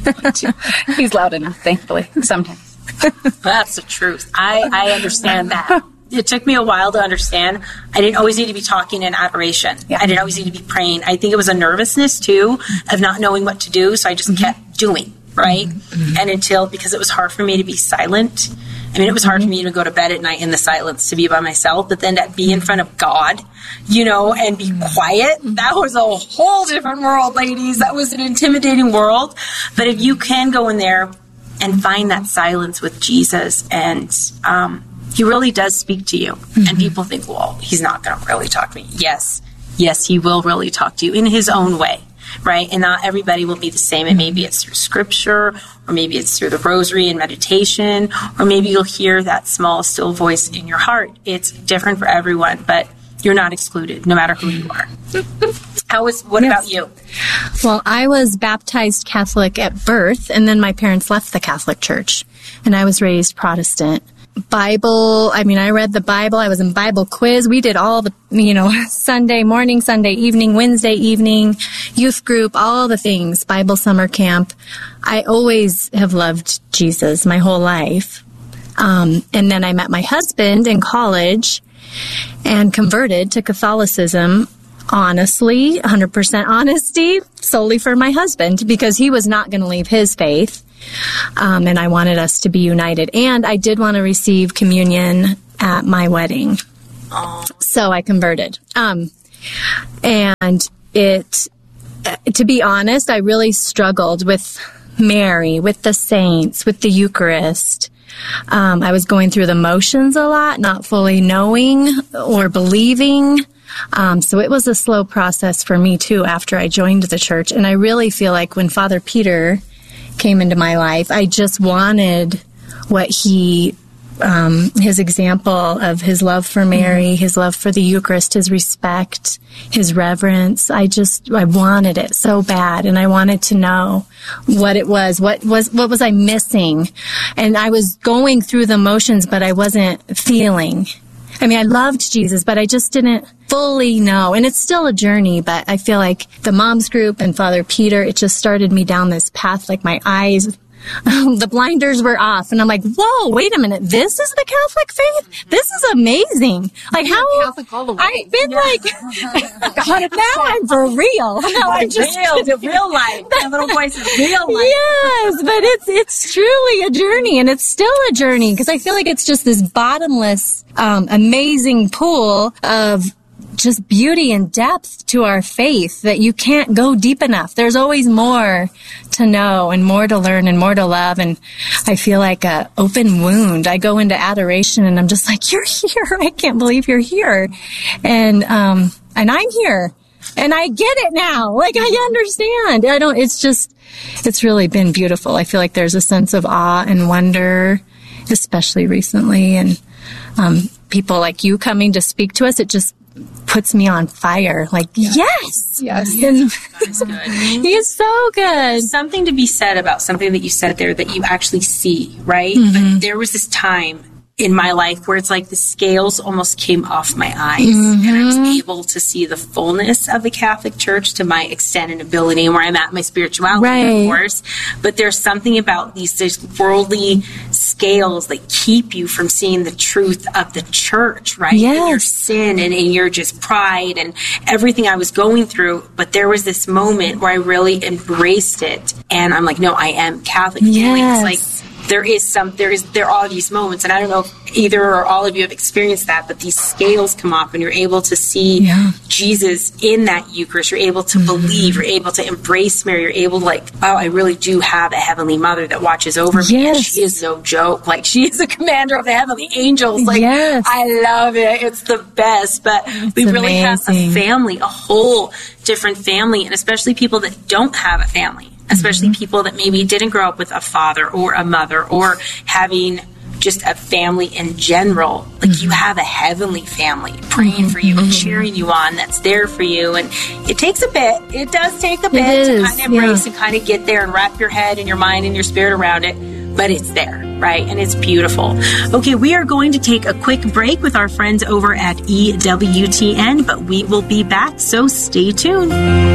Speaker 18: He's loud enough, thankfully, sometimes.
Speaker 21: That's the truth. I, I understand that. It took me a while to understand. I didn't always need to be talking in adoration. Yeah. I didn't always need to be praying. I think it was a nervousness, too, of not knowing what to do. So I just mm-hmm. kept doing, right? Mm-hmm. And until, because it was hard for me to be silent. I mean, it was hard for me to go to bed at night in the silence, to be by myself, but then to be in front of God, you know, and be quiet. That was a whole different world, ladies. That was an intimidating world. But if you can go in there and find that silence with Jesus, and um, he really does speak to you. Mm-hmm. And people think, well, he's not going to really talk to me. Yes. Yes, he will really talk to you in his own way. Right? And not everybody will be the same. And maybe it's through scripture, or maybe it's through the rosary and meditation, or maybe you'll hear that small, still voice in your heart. It's different for everyone, but you're not excluded, no matter who you are. How is, what yes. about you?
Speaker 17: Well, I was baptized Catholic at birth, and then my parents left the Catholic Church, and I was raised Protestant. Bible, I mean, I read the Bible. I was in Bible quiz. We did all the, you know, Sunday morning, Sunday evening, Wednesday evening, youth group, all the things, Bible summer camp. I always have loved Jesus my whole life. Um, and then I met my husband in college and converted to Catholicism, honestly, one hundred percent honesty, solely for my husband, because he was not going to leave his faith. Um, and I wanted us to be united. And I did want to receive communion at my wedding. Aww. So I converted. Um, and it, to be honest, I really struggled with Mary, with the saints, with the Eucharist. Um, I was going through the motions a lot, not fully knowing or believing. Um, so it was a slow process for me, too, after I joined the church. And I really feel like when Father Peter came into my life, I just wanted what he, um, his example of his love for Mary, mm-hmm. his love for the Eucharist, his respect, his reverence. I just, I wanted it so bad, and I wanted to know what it was, what was, what was I missing? And I was going through the motions, but I wasn't feeling. I mean, I loved Jesus, but I just didn't fully know. And it's still a journey, but I feel like the moms group and Father Peter, it just started me down this path. Like my eyes the blinders were off, and I'm like, whoa, wait a minute, this is the Catholic faith? This is amazing. Like, how
Speaker 20: Catholic all the way.
Speaker 17: I've been like, God, now I'm for real. Now I'm just
Speaker 19: real, the real life. That little voice is real life.
Speaker 17: Yes, but it's it's truly a journey, and it's still a journey, because I feel like it's just this bottomless, um, amazing pool of just beauty and depth to our faith that you can't go deep enough. There's always more to know and more to learn and more to love. And I feel like a open wound. I go into adoration and I'm just like, you're here. I can't believe you're here. And, um, and I'm here and I get it now. Like, I understand. I don't, it's just, it's really been beautiful. I feel like there's a sense of awe and wonder, especially recently. And, um, people like you coming to speak to us, it just puts me on fire. Like, yes,
Speaker 20: yes,
Speaker 17: and
Speaker 19: That's good.
Speaker 17: He is so good.
Speaker 19: Something to be said about something that you said there that you actually see, right?
Speaker 17: Mm-hmm.
Speaker 19: But there was this time in my life where it's like the scales almost came off my eyes,
Speaker 17: Mm-hmm.
Speaker 19: and I was able to see the fullness of the Catholic Church to my extent and ability and where I'm at in my spirituality,
Speaker 17: Right.
Speaker 19: of course. But there's something about these, these worldly scales that keep you from seeing the truth of the church, right?
Speaker 17: Yes.
Speaker 19: And your sin and, and your just pride and everything I was going through. But there was this moment where I really embraced it, and I'm like, no, I am Catholic.
Speaker 17: Yes.
Speaker 19: It's like, there is some, there is, there are these moments, and I don't know if either or all of you have experienced that, but these scales come off and you're able to see
Speaker 17: Yeah.
Speaker 19: Jesus in that Eucharist. You're able to
Speaker 17: Mm-hmm.
Speaker 19: believe, you're able to embrace Mary. You're able to, like, oh, I really do have a Heavenly Mother that watches over me.
Speaker 17: Yes.
Speaker 19: And she is no joke. Like, she is the commander of the heavenly angels. Like,
Speaker 17: Yes.
Speaker 19: I love it. It's the best. But we really have a
Speaker 17: amazing.
Speaker 19: family, a whole different family, and especially people that don't have a family. Especially
Speaker 17: Mm-hmm.
Speaker 19: people that maybe didn't grow up with a father or a mother, or having just a family in general. Like,
Speaker 17: Mm-hmm.
Speaker 19: you have a heavenly family praying for you and cheering you on, that's there for you. And it takes a bit. It does take a bit to
Speaker 17: is,
Speaker 19: kind of embrace
Speaker 17: yeah.
Speaker 19: and kind of get there and wrap your head and your mind and your spirit around it. But it's there, right? And it's beautiful. Okay, we are going to take a quick break with our friends over at E W T N, but we will be back, so stay tuned.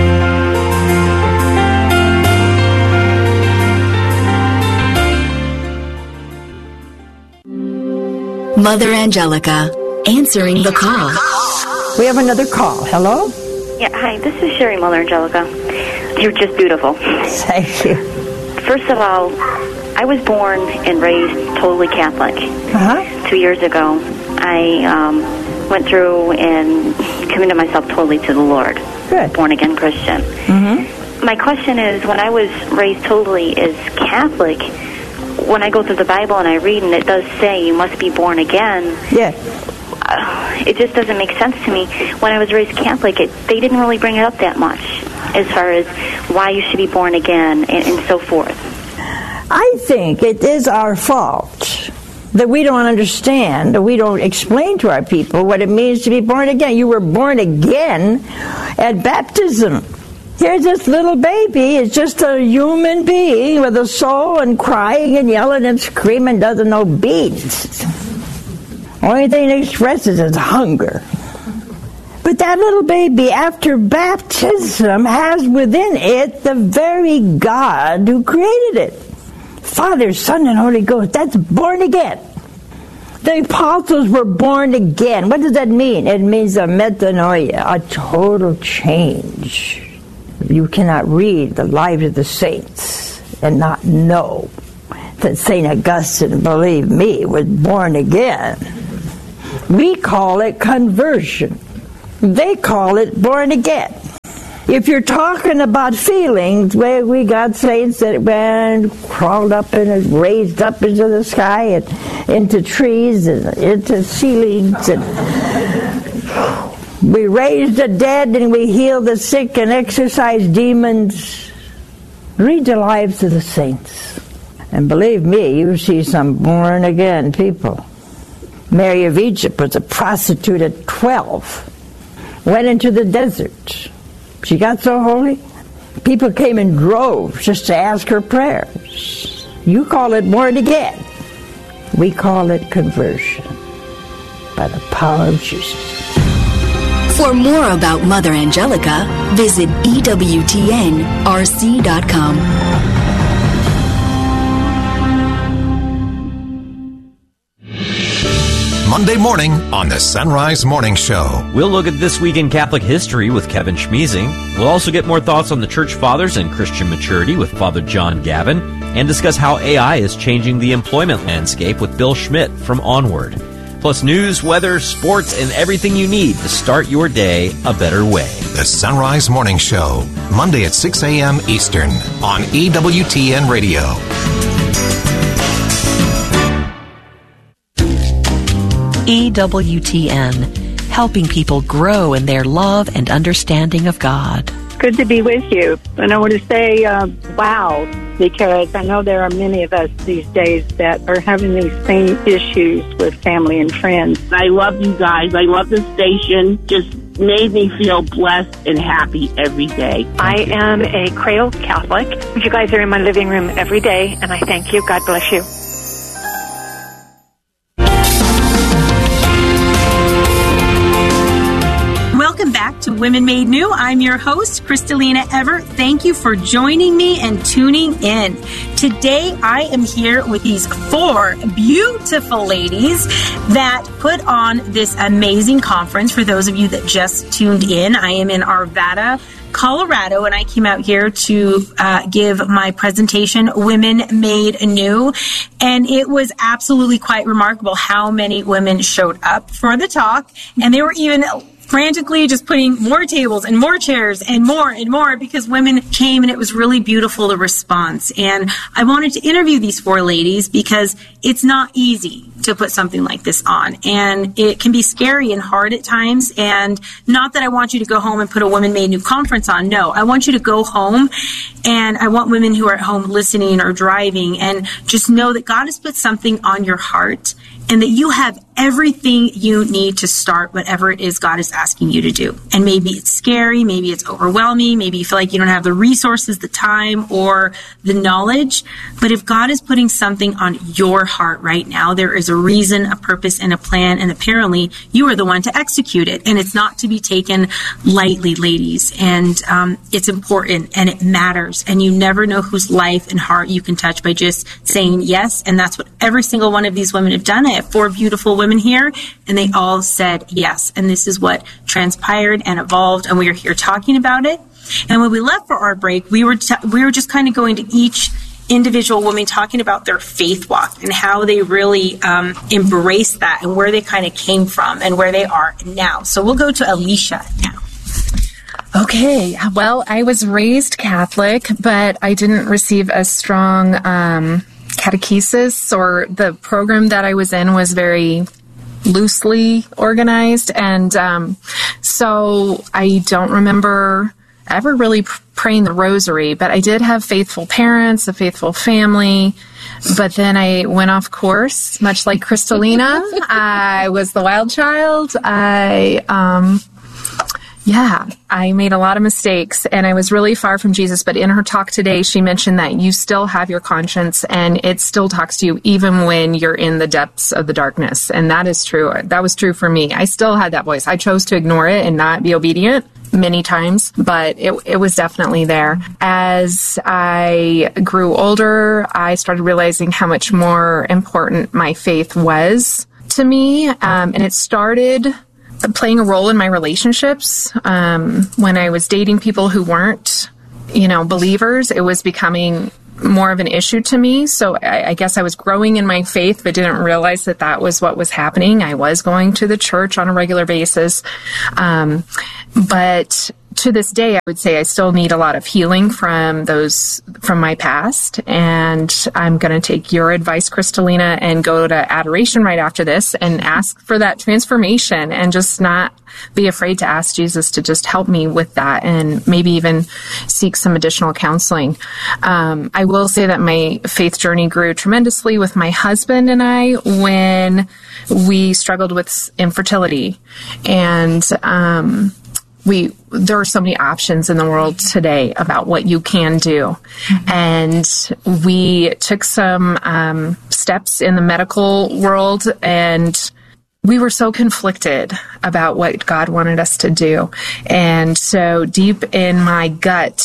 Speaker 3: Mother Angelica, answering the call.
Speaker 22: We have another call. Hello?
Speaker 23: Yeah, hi, this is Sherry Mother Angelica. You're just beautiful.
Speaker 22: Thank you.
Speaker 23: First of all, I was born and raised totally Catholic.
Speaker 22: Uh-huh.
Speaker 23: Two years ago, I um, went through and committed myself totally to the Lord.
Speaker 22: Good.
Speaker 23: Born again Christian.
Speaker 22: Mm-hmm.
Speaker 23: My question is, when I was raised totally as Catholic, when I go through the Bible and I read, and it does say you must be born again.
Speaker 22: Yes.
Speaker 23: Uh, it just doesn't make sense to me. When I was raised Catholic, it, they didn't really bring it up that much as far as why you should be born again and, and so forth.
Speaker 22: I think it is our fault that we don't understand, that we don't explain to our people what it means to be born again. You were born again at baptism. Here's this little baby. It's just a human being with a soul, and crying and yelling and screaming, doesn't know beats. Only thing it expresses is hunger. But that little baby, after baptism, has within it the very God who created it. Father, Son, and Holy Ghost. That's born again. The apostles were born again. What does that mean? It means a metanoia, a total change. You cannot read the lives of the saints and not know that Saint Augustine, believe me, was born again. We call it conversion. They call it born again. If you're talking about feelings, well, we got saints that went, crawled up and raised up into the sky and into trees and into ceilings, and we raised the dead and we healed the sick and exorcised demons. Read the lives of the saints, and believe me, you see some born again people. Mary of Egypt was a prostitute at twelve, went into the desert. She got so holy, people came in droves just to ask her prayers. You call it born again. We call it conversion by the power of Jesus.
Speaker 3: For more about Mother Angelica, visit E W T N R C dot com.
Speaker 4: Monday morning on the Sunrise Morning Show.
Speaker 5: We'll look at This Week in Catholic History with Kevin Schmeezing. We'll also get more thoughts on the Church Fathers and Christian maturity with Father John Gavin, and discuss how A I is changing the employment landscape with Bill Schmidt from Onward. Plus news, weather, sports, and everything you need to start your day a better way.
Speaker 4: The Sunrise Morning Show, Monday at six a.m. Eastern on E W T N Radio.
Speaker 13: E W T N, helping people grow in their love and understanding of God.
Speaker 6: Good to be with you. And I want to say, uh, wow, because I know there are many of us these days that are having these same issues with family and friends.
Speaker 24: I love you guys. I love the station. Just made me feel blessed and happy every day.
Speaker 25: I am a cradle Catholic. You guys are in my living room every day, and I thank you. God bless you.
Speaker 21: Welcome back to Women Made New. I'm your host, Kristalina Everett. Thank you for joining me and tuning in. Today, I am here with these four beautiful ladies that put on this amazing conference. For those of you that just tuned in, I am in Arvada, Colorado, and I came out here to uh, give my presentation, Women Made New. And it was absolutely quite remarkable how many women showed up for the talk, and they were even frantically just putting more tables and more chairs and more and more because women came, and it was really beautiful, the response. And I wanted to interview these four ladies because it's not easy to put something like this on, and it can be scary and hard at times. And not that I want you to go home and put a Women Made New conference on. No, I want you to go home, and I want women who are at home listening or driving and just know that God has put something on your heart, and that you have everything you need to start whatever it is God is asking you to do. And maybe it's scary, maybe it's overwhelming, maybe you feel like you don't have the resources, the time, or the knowledge. But if God is putting something on your heart right now, there is a reason, a purpose, and a plan, and apparently you are the one to execute it. And it's not to be taken lightly, ladies. And um, it's important, and it matters. And you never know whose life and heart you can touch by just saying yes. And that's what every single one of these women have done. I have four beautiful women here, and they all said yes. And this is what transpired and evolved, and we are here talking about it. And when we left for our break, we were t- we were just kind of going to each individual woman talking about their faith walk and how they really um, embraced that, and where they kind of came from and where they are now. So we'll go to Alicia now.
Speaker 20: Okay, well, I was raised Catholic, but I didn't receive a strong um, catechesis, or the program that I was in was very loosely organized. And um, so I don't remember ever really praying the rosary, but I did have faithful parents, a faithful family. But then I went off course, much like Kristalina. I was the wild child. I, um, yeah, I made a lot of mistakes, and I was really far from Jesus. But in her talk today, she mentioned that you still have your conscience, and it still talks to you even when you're in the depths of the darkness. And that is true. That was true for me. I still had that voice. I chose to ignore it and not be obedient many times, but it, it was definitely there. As I grew older, I started realizing how much more important my faith was to me. Um, and it started playing a role in my relationships. Um, when I was dating people who weren't, you know, believers, it was becoming more of an issue to me. So I, I guess I was growing in my faith, but didn't realize that that was what was happening. I was going to the church on a regular basis. Um, but to this day, I would say I still need a lot of healing from those, from my past. And I'm going to take your advice, Kristalina, and go to adoration right after this and ask for that transformation, and just not be afraid to ask Jesus to just help me with that, and maybe even seek some additional counseling. Um, I will say that my faith journey grew tremendously with my husband and I when we struggled with infertility. And, um, We, there are so many options in the world today about what you can do. Mm-hmm. And we took some um, steps in the medical world, and we were so conflicted about what God wanted us to do. And so deep in my gut,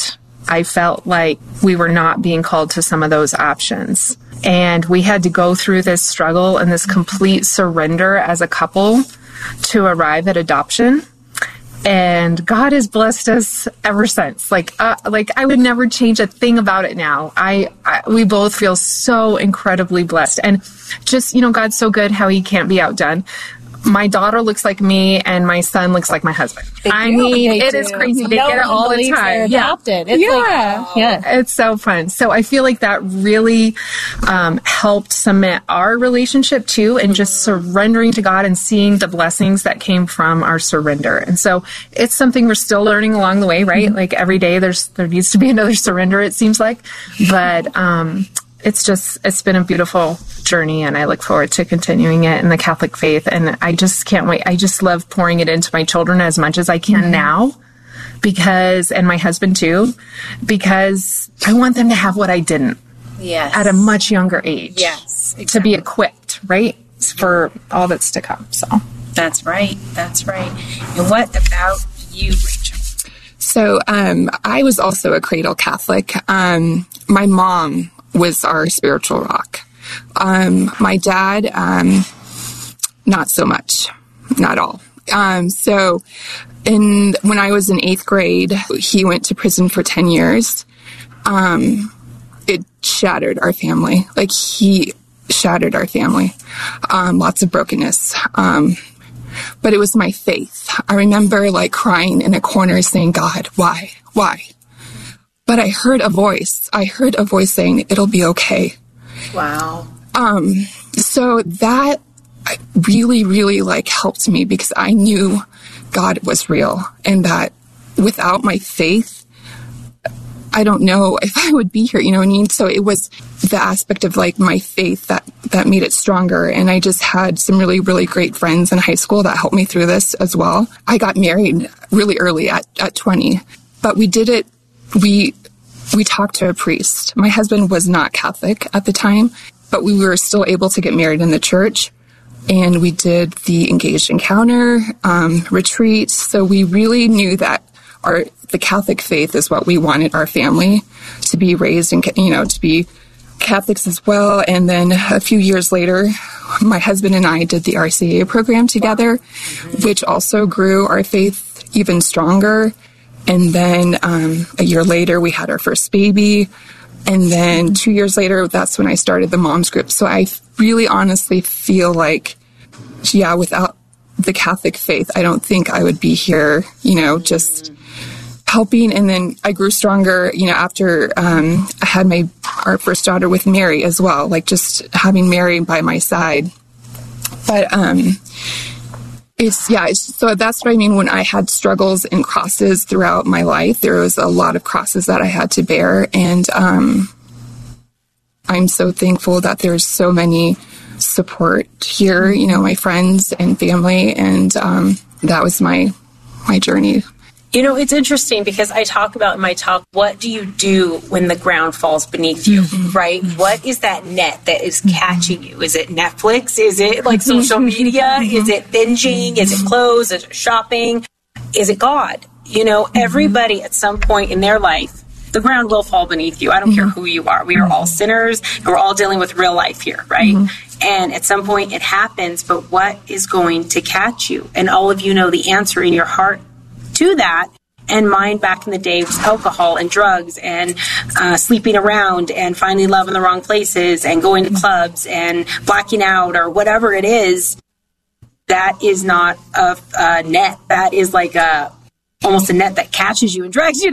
Speaker 20: I felt like we were not being called to some of those options. And we had to go through this struggle and this complete surrender as a couple to arrive at adoption. And God has blessed us ever since. Like, uh, like I would never change a thing about it now. I, I, we both feel so incredibly blessed. And just, you know, God's so good how he can't be outdone. My daughter looks like me and my son looks like my husband.
Speaker 21: They
Speaker 20: I
Speaker 21: do.
Speaker 20: mean,
Speaker 21: They
Speaker 20: it
Speaker 21: do.
Speaker 20: is crazy. They
Speaker 21: No
Speaker 20: get it
Speaker 21: one
Speaker 20: all the
Speaker 21: believes
Speaker 20: time.
Speaker 21: they're
Speaker 20: Yeah.
Speaker 21: adopted. It's
Speaker 20: yeah.
Speaker 21: like,
Speaker 20: yeah. It's so fun. So I feel like that really um, helped cement our relationship too, and just surrendering to God and seeing the blessings that came from our surrender. And so it's something we're still learning along the way, right? Mm-hmm. Like every day there's, there needs to be another surrender, it seems like. But, um, it's just, it's been a beautiful journey, and I look forward to continuing it in the Catholic faith. And I just can't wait. I just love pouring it into my children as much as I can mm-hmm. now, because, and my husband too, because I want them to have what I didn't.
Speaker 21: Yes.
Speaker 20: At a much younger age.
Speaker 21: Yes. Exactly.
Speaker 20: To be equipped, right? For all that's to come. So
Speaker 21: that's right. That's right. And what about you, Rachel?
Speaker 16: So, um, I was also a cradle Catholic. Um, my mom was our spiritual rock. Um, my dad, um, not so much, not all. Um, so in, when I was in eighth grade, he went to prison for ten years. Um, it shattered our family. Like he shattered our family. Um, lots of brokenness. Um, but it was my faith. I remember like crying in a corner saying, God, why, why? But I heard a voice. I heard a voice saying, it'll be okay.
Speaker 21: Wow.
Speaker 16: Um, so that really, really like helped me, because I knew God was real, and that without my faith, I don't know if I would be here, you know what I mean? So it was the aspect of like my faith that, that made it stronger. And I just had some really, really great friends in high school that helped me through this as well. I got married really early at, at twenty, but we did it. We, we talked to a priest. My husband was not Catholic at the time, but we were still able to get married in the church. And we did the engaged encounter, um, retreat. So we really knew that our, the Catholic faith is what we wanted our family to be raised in, you know, to be Catholics as well. And then a few years later, my husband and I did the R C A program together, which also grew our faith even stronger. And then um, a year later, we had our first baby. And then two years later, that's when I started the Moms Group. So I really honestly feel like, yeah, without the Catholic faith, I don't think I would be here, you know, just helping. And then I grew stronger, you know, after um, I had my our first daughter with Mary as well, like just having Mary by my side. But um It's, yeah, it's, so that's what I mean when I had struggles and crosses throughout my life. There was a lot of crosses that I had to bear. And um, I'm so thankful that there's so many support here, you know, my friends and family. And um, that was my my journey.
Speaker 19: You know, it's interesting because I talk about in my talk, what do you do when the ground falls beneath you, mm-hmm. right? What is that net that is catching you? Is it Netflix? Is it like social media? Mm-hmm. Is it binging? Is it clothes? Is it shopping? Is it God? You know, mm-hmm. everybody at some point in their life, the ground will fall beneath you. I don't mm-hmm. care who you are. We are all sinners, and we're all dealing with real life here, right? Mm-hmm. And at some point it happens, but what is going to catch you? And all of you know the answer in your heart to that. And mine back in the day was alcohol and drugs and uh, sleeping around and finding love in the wrong places and going to clubs and blacking out or whatever it is. That is not a, a net. That is like a almost a net that catches you and drags you